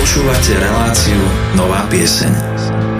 Počúvate reláciu Nová pieseň.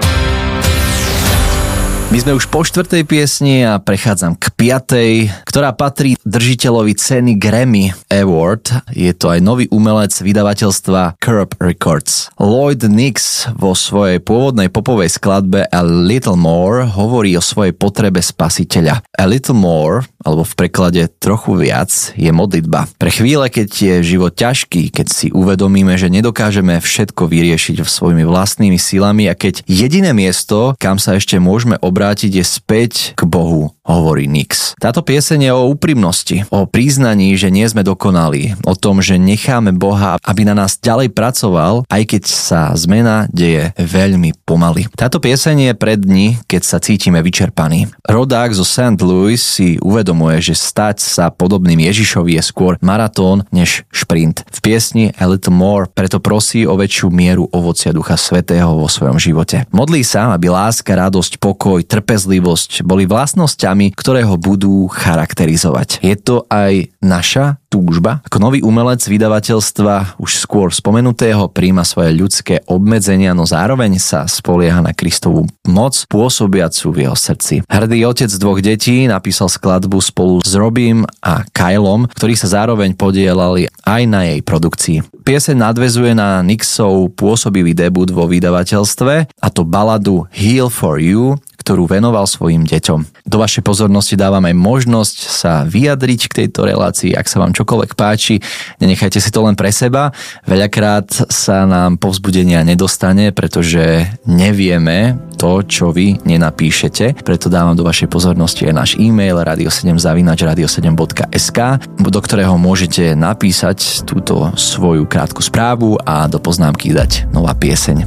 My sme už po 4. piesni a prechádzam k 5., ktorá patrí držiteľovi ceny Grammy Award. Je to aj nový umelec vydavateľstva Curb Records. Lloyd Nix vo svojej pôvodnej popovej skladbe A Little More hovorí o svojej potrebe spasiteľa. A Little More, alebo v preklade trochu viac, je modlitba. Pre chvíle, keď je život ťažký, keď si uvedomíme, že nedokážeme všetko vyriešiť svojimi vlastnými silami a keď jediné miesto, kam sa ešte môžeme obrátiť, je späť k Bohu, hovorí Nix. Táto pieseň je o úprimnosti, o priznaní, že nie sme dokonalí, o tom, že necháme Boha, aby na nás ďalej pracoval, aj keď sa zmena deje veľmi pomaly. Táto pieseň je pre dni, keď sa cítime vyčerpaní. Rodák zo St. Louis si uvedomuje, že stať sa podobným Ježišovi je skôr maratón než šprint. V piesni A Little More preto prosí o väčšiu mieru ovocia Ducha Svätého vo svojom živote. Modlí sa, aby láska, radosť, pokoj, trpezlivosť boli vlastnosťami, ktoré ho budú charakterizovať. Je to aj naša túžba? Ako nový umelec vydavateľstva už skôr spomenutého prijíma svoje ľudské obmedzenia, no zároveň sa spolieha na Kristovú moc pôsobiacu v jeho srdci. Hrdý otec 2 detí napísal skladbu spolu s Robim a Kylom, ktorí sa zároveň podielali aj na jej produkcii. Pieseň nadväzuje na Nixov pôsobivý debut vo vydavateľstve, a to baladu Heal for You, ktorú venoval svojim deťom. Do vašej pozornosti dávam aj možnosť sa vyjadriť k tejto relácii, ak sa vám čokoľvek páči. Nenechajte si to len pre seba. Veľakrát sa nám povzbudenia nedostane, pretože nevieme to, čo vy nenapíšete. Preto dávam do vašej pozornosti aj náš e-mail radio7@radio7.sk, do ktorého môžete napísať túto svoju krátku správu a do poznámky dať nová pieseň.